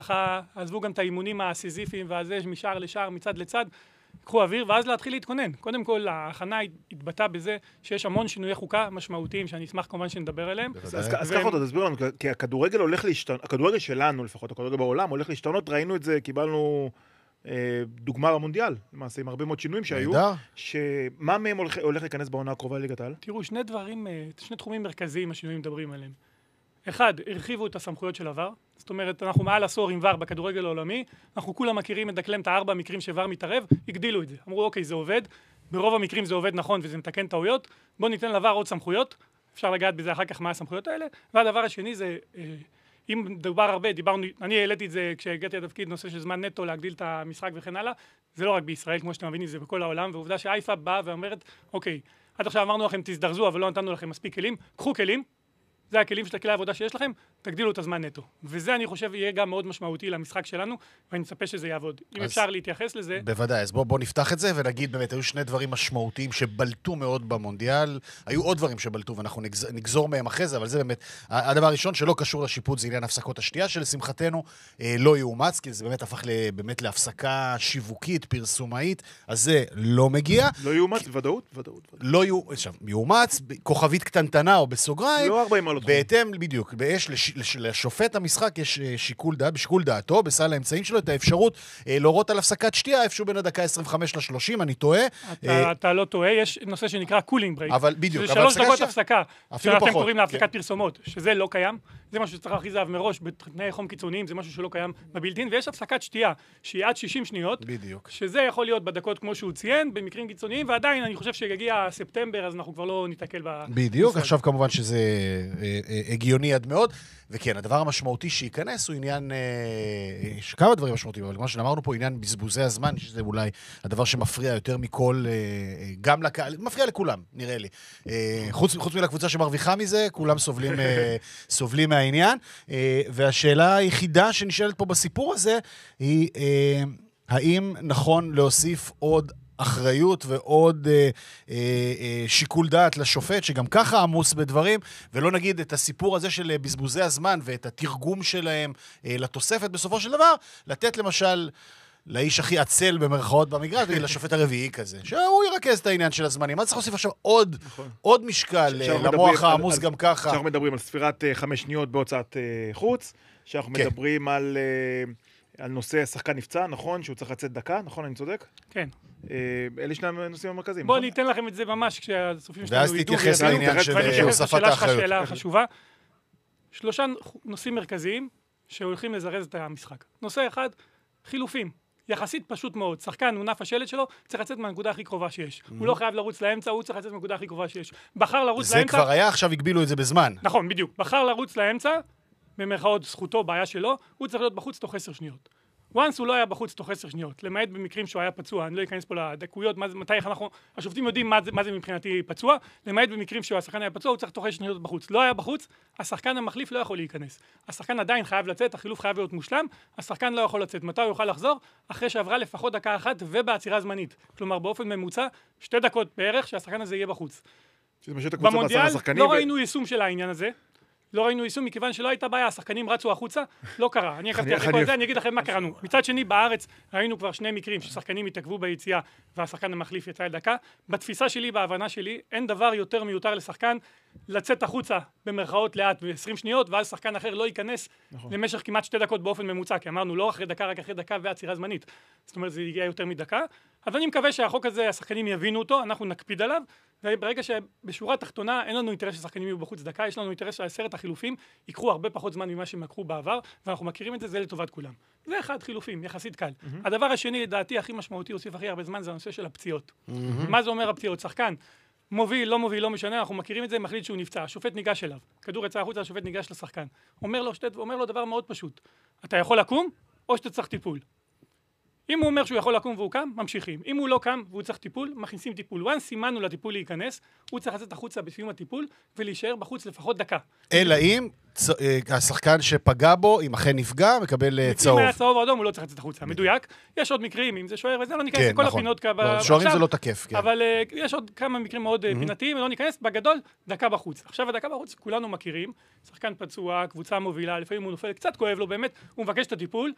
ככה, עזבו גם את האימונים הסיזיפיים והזה, משער לשער, מצד לצד, קחו אוויר, ואז להתחיל להתכונן. קודם כל, ההכנה התבטאה בזה שיש המון שינויי חוקה משמעותיים, שאני אשמח כמובן שנדבר עליהם. אז ככה עוד, תסביר לנו, כי הכדורגל הולך להשתנות, הכדורגל שלנו לפחות, הכדורגל בעולם הולך להשתנות, ראינו את זה, קיבלנו דוגמה במונדיאל, למעשה, עם הרבה מאוד שינויים שהיו, שמה מהם הולך להיכנס בעונה הקרובה לליגת העל? תראו, שני תחומים מרכזיים השינויים מדברים עליהם. אחד, הרחיבו את הסמכויות של עבר, זאת אומרת, אנחנו מעל עשור עם ור בכדורגל העולמי, אנחנו כולם מכירים מדקלם את 4 מקרים שוור מתערב, הגדילו את זה. אמרו, אוקיי, זה עובד, ברוב המקרים זה עובד נכון וזה מתקן טעויות, בואו ניתן לבר עוד סמכויות, אפשר לגעת בזה אחר כך מה הסמכויות האלה, והדבר השני זה, אם דובר הרבה, אני העליתי את זה כשהגעתי לתפקיד, נושא של זמן נטו להגדיל את המשחק וכן הלאה, זה לא רק בישראל, כמו שאתם מבינים, זה בכל העולם, ועובדה שאייפה באה ואומרת, אוקיי, עד עכשיו אמרנו לכם תזדרזו, אבל לא נתנו לכם מספיק כלים, קחו כלים, זה הכלים של כלי העבודה שיש לכם, תגדילו את הזמן נטו. וזה אני חושב יהיה גם מאוד משמעותי למשחק שלנו, ואני מצפה שזה יעבוד. אם אפשר להתייחס לזה... בוודאי, אז בוא נפתח את זה ונגיד באמת, היו שני דברים משמעותיים שבלטו מאוד במונדיאל, היו עוד דברים שבלטו ואנחנו נגזור מהם אחרי זה, אבל זה באמת, הדבר הראשון שלא קשור לשיפוט זה עניין הפסקות השתייה, שלשמחתנו לא יאומץ, כי זה באמת הפך באמת להפסקה שיווקית, פרסומאית, אז זה לא מגיע. לא יאומץ, ודאות. לא יאומץ, כוכבית קטנטנה או בסוגריים. לא 40 מעלות. בהתאם, בדיוק, לשופט המשחק יש שיקול דעת, בשיקול דעתו, בסל האמצעים שלו, את האפשרות להורות על הפסקת שתייה, איפשהו בין הדקה 25 ל-30, אני טועה. אתה לא טועה, יש נושא שנקרא קולינג ברייק. אבל בדיוק. זה 3 דקות הפסקה, שאתם קוראים לה הפסקת כן. פרסומות, שזה לא קיים, זה משהו שצריך להכריז עליו מראש, בתנאי חום קיצוניים, זה משהו שלא קיים בבילטין, ויש הפסקת שתייה, שהיא עד 60 שניות, בדיוק. שזה יכול להיות בדקות כמו שהוא ציין, במקרים קיצוניים, ועדיין אני חושב שיגיע ספטמבר, אז אנחנו כבר לא ניתקל בדיוק, עכשיו כמובן שזה הגיוני עד מאוד, וכן, הדבר המשמעותי שייכנס הוא עניין, יש כמה דברים משמעותיים, אבל כמו שאמרנו פה, עניין בזבוזי הזמן, שזה אולי הדבר שמפריע יותר מכל, גם לקהל, מפריע לכולם, נראה לי. חוץ מלקבוצה שמרוויחה מזה, כולם סובלים מהעניין, והשאלה היחידה שנשאלת פה בסיפור הזה, היא, האם נכון להוסיף עוד אחריות ועוד שיקול דעת לשופט, שגם ככה עמוס בדברים, ולא נגיד את הסיפור הזה של בזבוזי הזמן ואת התרגום שלהם לתוספת בסופו של דבר, לתת למשל לאיש הכי עצל במרכאות במגרש, לשופט הרביעי כזה, שהוא ירכז את העניין של הזמנים. מה צריך להוסיף עכשיו עוד משקל למוח העמוס גם ככה? שאנחנו מדברים על ספירת 5 שניות בהוצאת חוץ, שאנחנו מדברים על נושא השחקן נפצע, נכון? שהוא צריך לצאת דקה, נכון? אני צודק? כן. אלה שני הנושאים המרכזיים. בואו ניתן לכם את זה ממש כשהסופים שלנו ואז תתייחס לעניין של הוספת האחריות. שאלה חשובה. 3 נושאים מרכזיים שהולכים לזרז את המשחק. נושא אחד, חילופים. יחסית פשוט מאוד. שחקן, מונף השלט שלו, צריך לצאת מהנקודה הכי קרובה שיש. הוא לא חייב לרוץ לאמצע, הוא צריך לצאת מהנקודה הכי קרובה שיש. בחר לרוץ לאמצע... זה כבר היה, עכשיו הגבילו את זה בזמן. נכון, בדיוק. בחר לרוץ לאמצע, במרכאות זכותו, בעיה שלו, הוא צריך להיות בחוץ תוך 10 שניות. once הוא לא היה בחוץ תוך 10 שניות, למעט במקרים שהוא היה פצוע, אני לא אכנס פה לדקויות, מתי אנחנו, השופטים יודעים מה זה מבחינתי פצוע, למעט במקרים שהשחקן היה פצוע, הוא צריך תוך 10 שניות בחוץ. לא היה בחוץ, השחקן המחליף לא יכול להיכנס. השחקן עדיין חייב לצאת, החילוף חייב להיות מושלם, השחקן לא יכול לצאת. מתי הוא יוכל לחזור? אחרי שעברה לפחות דקה אחת ובעצירה זמנית. כלומר, באופן ממוצע, 2 דקות בערך שהשחקן הזה יהיה בחוץ. במונדיאל לא ראינו יישום של העניין הזה. לא ראינו יישום מכיוון שלא הייתה בעיה, השחקנים רצו החוצה, לא קרה. אני עקבתי אחרי כל זה, אני אגיד לכם מה קראנו. מצד שני, בארץ ראינו כבר 2 מקרים ששחקנים התעכבו ביציאה והשחקן המחליף יצא לדקה. בתפיסה שלי, בהבנה שלי, אין דבר יותר מיותר לשחקן לצאת החוצה במרכאות לאט ב-20 שניות, ואז שחקן אחר לא ייכנס למשך כמעט 2 דקות באופן ממוצע, כי אמרנו לא אחרי דקה, רק אחרי דקה ועצירה זמנית. זאת אומרת, זה יגיע יותר מדקה. אז אני מקווה שהחוק הזה, השחקנים יבינו אותו, אנחנו נקפיד עליו, וברגע שבשורה התחתונה אין לנו אינטרס ששחקנים יהיו בחוץ דקה, יש לנו אינטרס ש10 החילופים יקחו הרבה פחות זמן ממה שהם לקחו בעבר, ואנחנו מכירים את זה, זה לטובת כולם. זה אחד חילופים, יחסית קל. הדבר השני, לדעתי, הכי משמעותי, הוסיף הכי הרבה זמן, זה הנושא של הפציעות. מה זה אומר הפציעות? שחקן מוביל, לא מוביל, לא משנה, אנחנו מכירים את זה, מחליט שהוא נפצע, השופט ניגש אליו, כדור יצא החוצה, השופט ניגש לשחקן. אומר לו דבר מאוד פשוט. אתה יכול לקום או שאתה צריך טיפול. אם הוא אומר שהוא יכול לקום והוא קם, ממשיכים. אם הוא לא קם והוא צריך טיפול, מכניסים טיפול. ואז סימנו לטיפול להיכנס, הוא צריך לצאת החוצה בסיום הטיפול ולהישאר בחוץ לפחות דקה. אלא אם השחקן שפגע בו, אם אכן נפגע, מקבל צהוב. אם היה צהוב או אדום, הוא לא צריך לצאת החוצה. מדויק. יש עוד מקרים, אם זה שוער וזה, לא ניכנס לכל הפינות. שוערים זה לא תקף. אבל יש עוד כמה מקרים מאוד פינתיים, לא ניכנס, בגדול, דקה בחוץ. עכשיו הדקה בחוץ, כולנו מכירים, שחקן פצוע, קבוצה מובילה, לפעמים הוא נופל, קצת כואב לו באמת, הוא מבקש את הטיפול,